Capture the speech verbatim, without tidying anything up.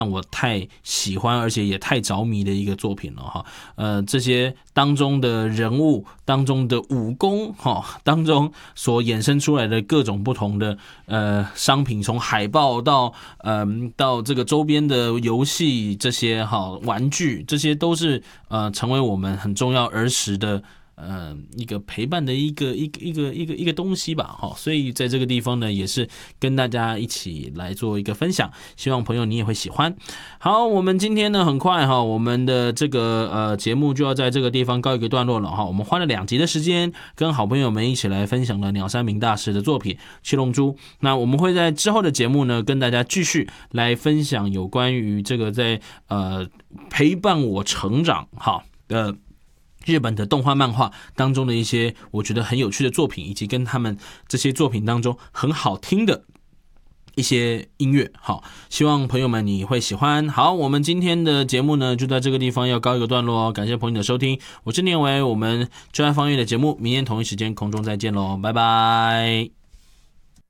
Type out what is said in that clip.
让我太喜欢而且也太着迷的一个作品了哈。呃，这些当中的人物、当中的武功哈，当中所衍生出来的各种不同的呃商品，从海报到嗯、呃、到这个周边的游戏这些哈玩具，这些都是呃成为我们很重要儿时的。呃，一个陪伴的一个一个一个一个一个东西吧，哈，所以在这个地方呢，也是跟大家一起来做一个分享，希望朋友你也会喜欢。好，我们今天呢，很快哈，我们的这个呃节目就要在这个地方告一个段落了哈。我们花了两集的时间，跟好朋友们一起来分享了鸟山明大师的作品《七龙珠》。那我们会在之后的节目呢，跟大家继续来分享有关于这个在呃陪伴我成长哈的。日本的动画漫画当中的一些我觉得很有趣的作品，以及跟他们这些作品当中很好听的一些音乐，好，希望朋友们你会喜欢。好，我们今天的节目呢就在这个地方要告一个段落哦，感谢朋友的收听，我是念维，我们就爱方乐的节目明天同一时间空中再见咯，拜拜。